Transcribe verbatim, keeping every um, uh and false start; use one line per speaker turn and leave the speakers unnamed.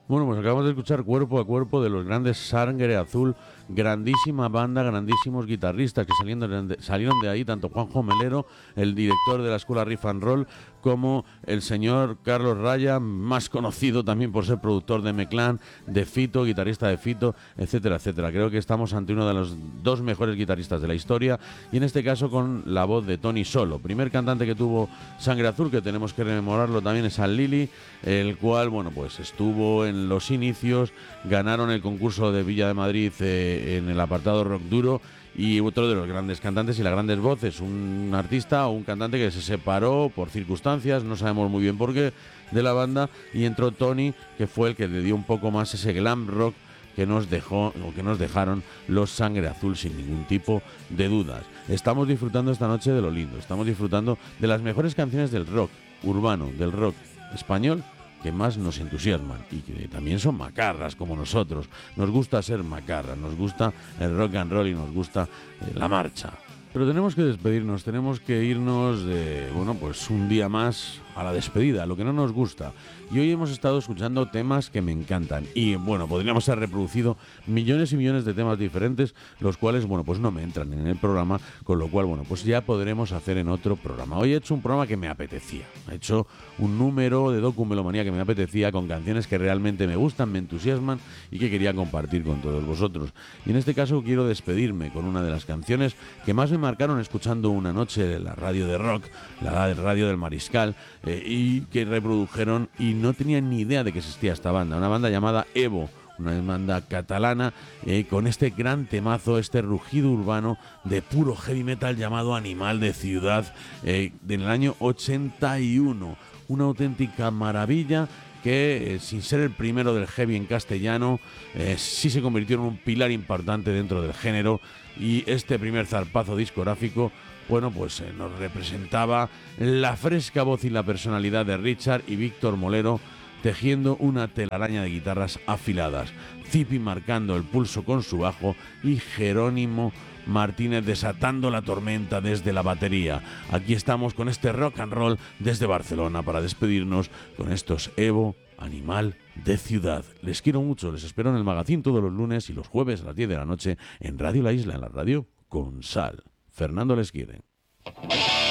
Bueno, pues acabamos de escuchar Cuerpo a Cuerpo de los grandes Sangre Azul, grandísima banda, grandísimos guitarristas que salieron de, salieron de ahí, tanto Juanjo Melero, el director de la escuela Riff and Roll, como el señor Carlos Raya, más conocido también por ser productor de M-Clan, de Fito, guitarrista de Fito, etcétera, etcétera. Creo que estamos ante uno de los dos mejores guitarristas de la historia, y en este caso con la voz de Tony Solo. Primer cantante que tuvo Sangre Azul, que tenemos que rememorarlo también, es Al Lili, el cual, bueno, pues estuvo en los inicios, ganaron el concurso de Villa de Madrid eh, en el apartado rock duro, y otro de los grandes cantantes y las grandes voces, un artista o un cantante que se separó por circunstancias, no sabemos muy bien por qué, de la banda, y entró Tony, que fue el que le dio un poco más ese glam rock que nos dejó o que nos dejaron los Sangre Azul sin ningún tipo de dudas. Estamos disfrutando esta noche de lo lindo, estamos disfrutando de las mejores canciones del rock urbano, del rock español, que más nos entusiasman y que también son macarras como nosotros. Nos gusta ser macarras, nos gusta el rock and roll y nos gusta eh, la marcha. Pero tenemos que despedirnos, tenemos que irnos de, bueno, pues un día más a la despedida, lo que no nos gusta. Y hoy hemos estado escuchando temas que me encantan. Y bueno, podríamos haber reproducido millones y millones de temas diferentes, los cuales, bueno, pues no me entran en el programa, con lo cual, bueno, pues ya podremos hacer en otro programa. Hoy he hecho un programa que me apetecía. He hecho un número de Documelomanía que me apetecía, con canciones que realmente me gustan, me entusiasman y que quería compartir con todos vosotros. Y en este caso quiero despedirme con una de las canciones que más me marcaron escuchando una noche la radio de rock, la radio del Mariscal, eh, y que reprodujeron, y no tenía ni idea de que existía esta banda, una banda llamada Evo, una banda catalana, eh, con este gran temazo, este rugido urbano de puro heavy metal llamado Animal de Ciudad, eh, del año ochenta y uno, una auténtica maravilla que, eh, sin ser el primero del heavy en castellano, eh, sí se convirtió en un pilar importante dentro del género, y este primer zarpazo discográfico, bueno, pues eh, nos representaba la fresca voz y la personalidad de Richard y Víctor Molero, tejiendo una telaraña de guitarras afiladas, Zipi marcando el pulso con su bajo y Jerónimo Martínez desatando la tormenta desde la batería. Aquí estamos con este rock and roll desde Barcelona para despedirnos con estos Evo, Animal de Ciudad. Les quiero mucho, les espero en el magazín todos los lunes y los jueves a las diez de la noche en Radio La Isla, en la radio con sal. Fernando les quiere.